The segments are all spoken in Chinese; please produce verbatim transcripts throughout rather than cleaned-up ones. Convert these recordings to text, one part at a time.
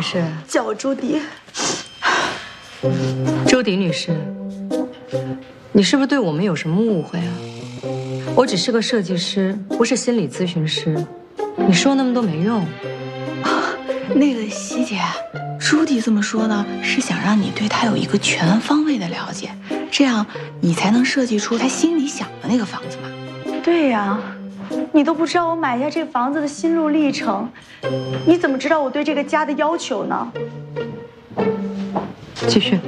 士？ 叫我朱迪。 朱迪女士，你是不是对我们有什么误会啊？我只是个设计师，不是心理咨询师。你说那么多没用。 啊，那个席姐，朱迪这么说呢，是想让你对她有一个全方位的了解，这样你才能设计出她心里想的那个房子嘛。 对呀，你都不知道我买下这个房子的心路历程，你怎么知道我对这个家的要求呢？ 继续。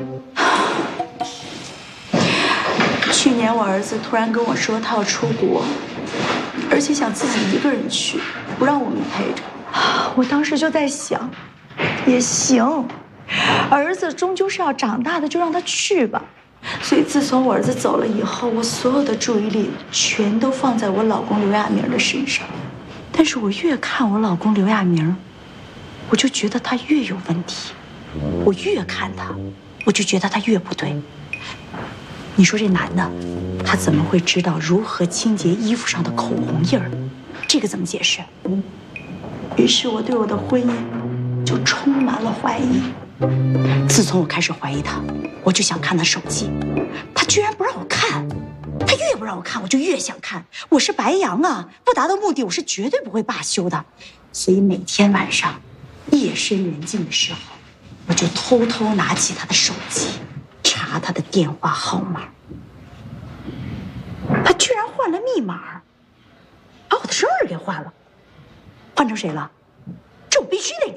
去年我儿子突然跟我说他要出国，而且想自己一个人去，不让我们陪着。我当时就在想，也行，儿子终究是要长大的，就让他去吧。所以自从我儿子走了以后，我所有的注意力全都放在我老公刘亚明的身上。但是我越看我老公刘亚明，我就觉得他越有问题。我越看他，我就觉得他越不对。你说这男的，他怎么会知道如何清洁衣服上的口红印儿？这个怎么解释？于是我对我的婚姻就充满了怀疑。自从我开始怀疑他，我就想看他手机，他居然不让我看。他越不让我看，我就越想看。我是白羊啊，不达到目的，我是绝对不会罢休的。所以每天晚上，夜深人静的时候，我就偷偷拿起他的手机，查他的电话号码。他居然换了密码，把我的生日给换了，换成谁了？这我必须得知道。